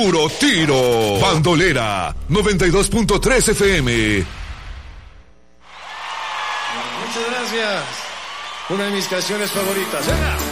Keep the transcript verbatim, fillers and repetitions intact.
Puro tiro. Bandolera noventa y dos punto tres F M. Muchas gracias. Una de mis canciones favoritas. ¡Venga!